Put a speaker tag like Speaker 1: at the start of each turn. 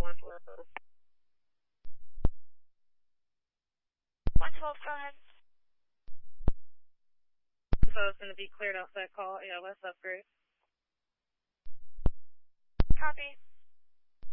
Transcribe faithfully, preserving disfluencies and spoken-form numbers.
Speaker 1: one twelve, go ahead.
Speaker 2: So it's going to be cleared outside call, A L S upgrade.
Speaker 1: Copy.